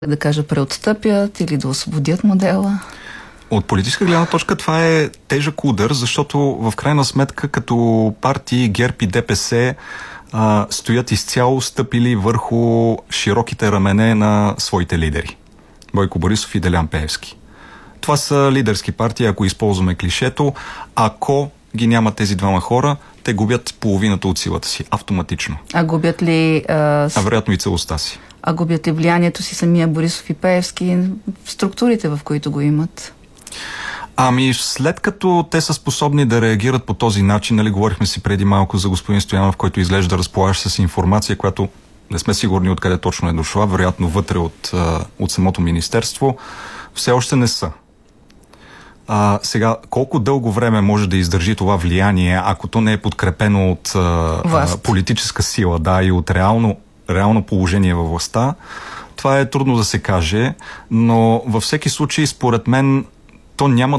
да кажа, преотстъпят или да освободят модела? От политическа гледна точка това е тежък удар, защото в крайна сметка като партии ГЕРБ и ДПС стоят изцяло стъпили върху широките рамене на своите лидери. Бойко Борисов и Делян Пеевски. Това са лидерски партии, ако използваме клишето. Ако ги няма тези двама хора, те губят половината от силата си. Автоматично. А губят ли... вероятно и целостта си. А губят ли влиянието си самия Борисов и Пеевски в структурите, в които го имат? Ами след като те са способни да реагират по този начин, нали, говорихме си преди малко за господин Стоянов, който изглежда разполагаш с информация, която не сме сигурни откъде точно е дошла, вероятно вътре от самото министерство, все още не са. Сега, колко дълго време може да издържи това влияние, ако то не е подкрепено от политическа сила, да, и от реално положение във властта, това е трудно да се каже, но във всеки случай, според мен, то няма